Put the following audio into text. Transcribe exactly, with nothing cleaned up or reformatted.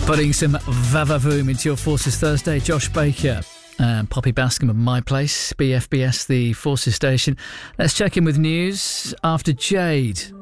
Putting some va-va-voom into your Forces Thursday. Josh Baker and Poppy Bascom of My Place, B F B S, the Forces station. Let's check in with news after Jade